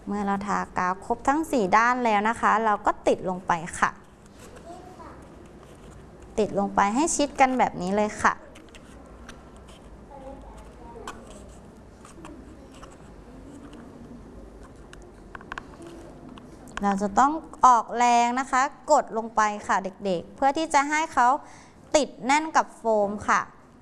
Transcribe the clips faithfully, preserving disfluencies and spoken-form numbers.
เมื่อเราทากาวครบทั้งสี่ด้านแล้วนะคะเราก็ติดลงไปค่ะติดลงไปให้ชิดกันแบบนี้เลยค่ะเราจะต้องออกแรงนะคะกดลงไปค่ะเด็กๆเพื่อที่จะให้เขาติดแน่นกับโฟมค่ะ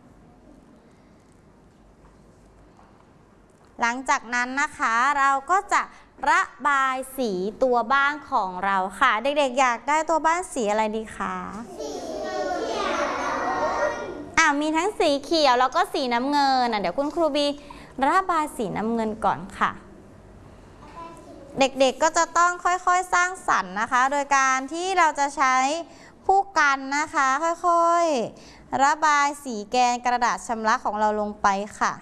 หลังจากนั้นนะคะเราก็จะระบายสีตัวบ้านของเราค่ะเด็กๆอยากได้ตัวบ้านสีอะไรดีคะสีเขียวอ่ามีทั้งสีเขียวแล้วก็สีน้ำเงินนะเดี๋ยวคุณครูบีระบายสีน้ำเงินก่อนค่ะเด็กๆก็จะต้องค่อยๆสร้างสรรค์นะคะโดยการที่เราจะใช้ผู้กันนะคะค่อยๆระบายสีแกนกระดาษชำระของเราลงไปค่ะ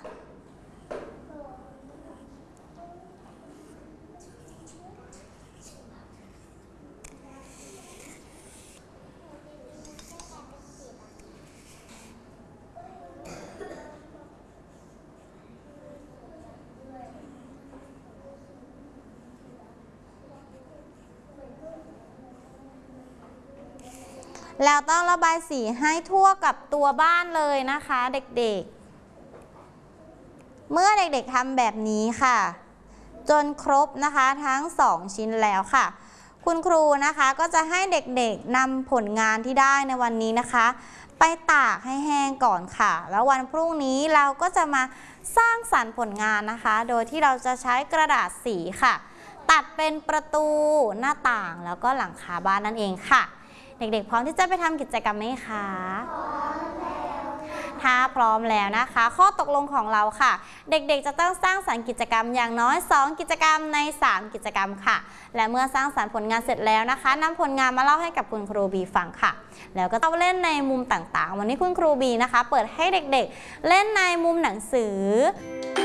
แล้วต้องระบายสีให้ทั่วกับตัวบ้านเลยนะคะเด็กๆเมื่อเด็กๆทำแบบนี้ค่ะจนครบนะคะทั้งสองชิ้นแล้วค่ะคุณครูนะคะก็จะให้เด็กๆนำผลงานที่ได้ในวันนี้นะคะไปตากให้แห้งก่อนค่ะแล้ววันพรุ่งนี้เราก็จะมาสร้างสรรค์ผลงานนะคะโดยที่เราจะใช้กระดาษสีค่ะตัดเป็นประตูหน้าต่างแล้วก็หลังคาบ้านนั่นเองค่ะเด็กๆพร้อมที่จะไปทำกิจกรรมไหมคะพร้อมแล้วถ้าพร้อมแล้วนะคะข้อตกลงของเราค่ะเด็กๆจะต้องสร้างสรรค์กิจกรรมอย่างน้อยสองกิจกรรมในสามกิจกรรมค่ะและเมื่อสร้างสรรค์ผลงานเสร็จแล้วนะคะนำผลงานมาเล่าให้กับคุณครูบีฟังค่ะแล้วก็ต้องเล่นในมุมต่างๆวันนี้คุณครูบีนะคะเปิดให้เด็กๆเล่นในมุมหนังสือ